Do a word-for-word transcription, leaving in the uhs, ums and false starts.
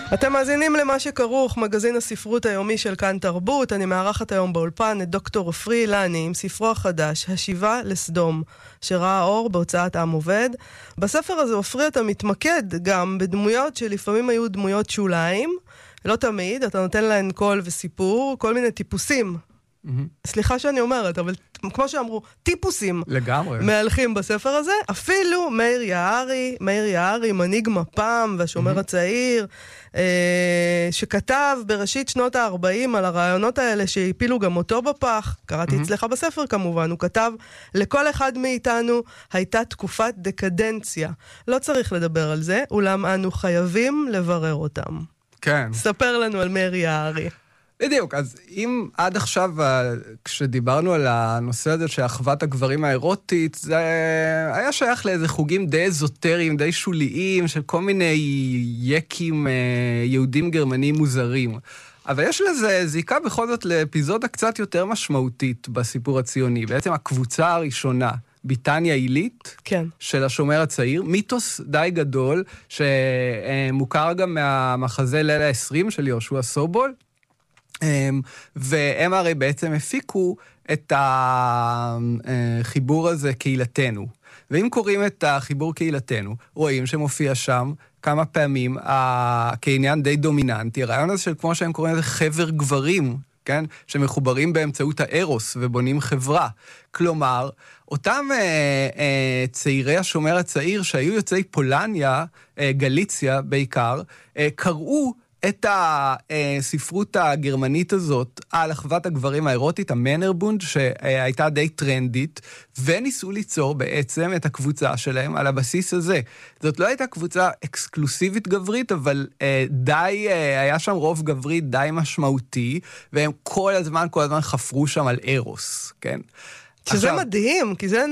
אתם מאזינים למה שכרוך, מגזין הספרות היומי של כאן תרבות. אני מארחת היום באולפן את דוקטור עופרי אילני עם ספרו החדש, השיבה לסדום, שראה אור בהוצאת עם עובד. בספר הזה עופרי אתה מתמקד גם בדמויות שלפעמים היו דמויות שוליים, לא תמיד, אתה נותן להן קול וסיפור, כל מיני טיפוסים. Mm-hmm. סליחה שאני אומרת, אבל כמו שאמרו, טיפוסים לגמרי מהלכים בספר הזה. אפילו מאיר יערי, מאיר יערי, מנהיג מפ"ם והשומר mm-hmm. הצעיר, אה, שכתב בראשית שנות ה-ארבעים על הרעיונות האלה שהפילו גם אותו בפח, קראתי mm-hmm. אצלך בספר כמובן, הוא כתב, לכל אחד מאיתנו הייתה תקופת דקדנציה. לא צריך לדבר על זה, אולם אנו חייבים לברר אותם. כן. ספר לנו על מאיר יערי. בדיוק, אז אם עד עכשיו, כשדיברנו על הנושא הזה של אחוות הגברים האירוטית, זה היה שייך לאיזה חוגים די אזוטריים, די שוליים, של כל מיני יקים יהודים גרמנים מוזרים. אבל יש לזה זיקה בכל זאת לאפיזודה קצת יותר משמעותית בסיפור הציוני. בעצם הקבוצה הראשונה, ביטניה עילית, כן. של השומר הצעיר, מיתוס די גדול, שמוכר גם מהמחזה ליל העשרים של יהושע סובול, והם הרי בעצם הפיקו את החיבור הזה קהילתנו. ואם קוראים את החיבור קהילתנו, רואים שמופיע שם כמה פעמים כעניין די דומיננטי, הרעיון הזה של כמו שהם קוראים לזה חבר גברים, כן? שמחוברים באמצעות הארוס ובונים חברה. כלומר, אותם אה, אה, צעירי השומר הצעיר שהיו יוצאי פולניה, אה, גליציה בעיקר, אה, קראו את הספרות הגרמנית הזאת על אחוות הגברים האירוטית, המנרבונד, שהייתה די טרנדית, וניסו ליצור בעצם את הקבוצה שלהם על הבסיס הזה. זאת לא הייתה קבוצה אקסקלוסיבית גברית, אבל די, היה שם רוב גברי די משמעותי, והם כל הזמן, כל הזמן חפרו שם על ארוס, כן? שזה עכשיו, מדהים, כי זה